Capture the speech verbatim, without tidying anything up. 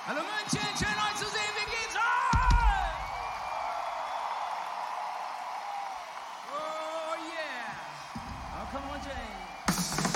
Hallo München, schön euch zu sehen, wie geht's euch? Oh yeah. Oh, come on, James.